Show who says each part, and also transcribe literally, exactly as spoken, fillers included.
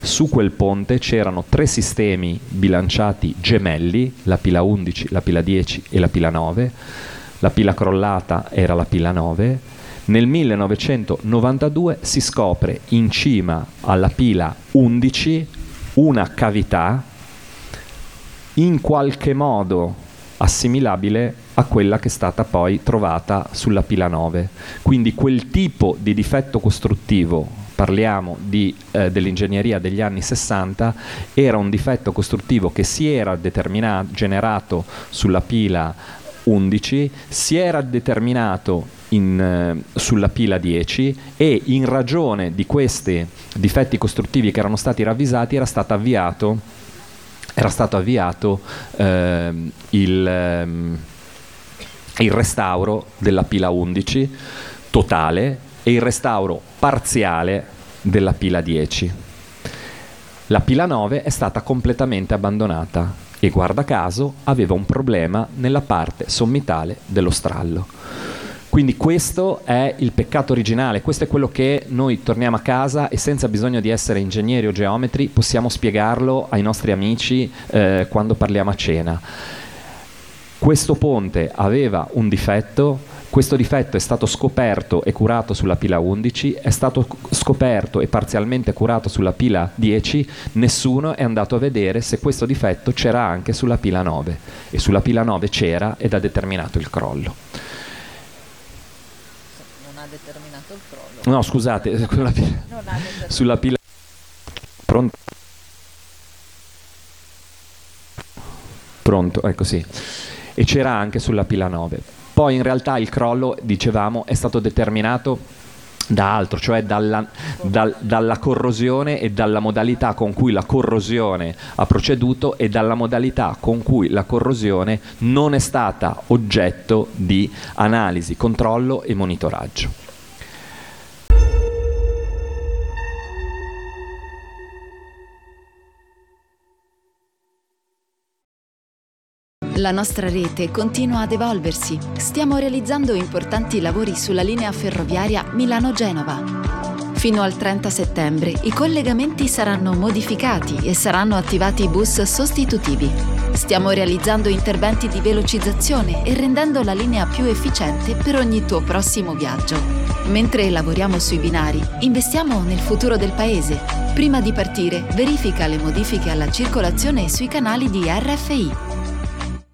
Speaker 1: Su quel ponte c'erano tre sistemi bilanciati gemelli, la pila undici, la pila dieci e la pila nove. La pila crollata era la pila nove. Nel millenovecentonovantadue si scopre in cima alla pila undici una cavità in qualche modo assimilabile a quella che è stata poi trovata sulla pila nove. Quindi quel tipo di difetto costruttivo, parliamo di, eh, dell'ingegneria degli anni sessanta, era un difetto costruttivo che si era determinato, generato sulla pila undici, si era determinato in, eh, sulla pila dieci, e in ragione di questi difetti costruttivi che erano stati ravvisati era stato avviato, era stato avviato eh, il, eh, il restauro della pila undici totale e il restauro parziale della pila dieci. La pila nove è stata completamente abbandonata e, guarda caso, aveva un problema nella parte sommitale dello strallo. Quindi questo è il peccato originale, questo è quello che noi torniamo a casa e senza bisogno di essere ingegneri o geometri possiamo spiegarlo ai nostri amici eh, quando parliamo a cena. Questo ponte aveva un difetto. Questo difetto è stato scoperto e curato sulla pila undici, è stato scoperto e parzialmente curato sulla pila dieci, nessuno è andato a vedere se questo difetto c'era anche sulla pila nove, e sulla pila nove c'era ed ha determinato il crollo.
Speaker 2: Non ha determinato il crollo.
Speaker 1: No, scusate, sulla pila,
Speaker 2: non ha
Speaker 1: sulla pila pronto? Pronto, ecco sì. E c'era anche sulla pila nove. Poi in realtà il crollo, dicevamo, è stato determinato da altro, cioè dalla, dal, dalla corrosione e dalla modalità con cui la corrosione ha proceduto e dalla modalità con cui la corrosione non è stata oggetto di analisi, controllo e monitoraggio.
Speaker 3: La nostra rete continua ad evolversi. Stiamo realizzando importanti lavori sulla linea ferroviaria Milano-Genova. Fino al trenta settembre i collegamenti saranno modificati e saranno attivati bus sostitutivi. Stiamo realizzando interventi di velocizzazione e rendendo la linea più efficiente per ogni tuo prossimo viaggio. Mentre lavoriamo sui binari, investiamo nel futuro del paese. Prima di partire, verifica le modifiche alla circolazione sui canali di R F I.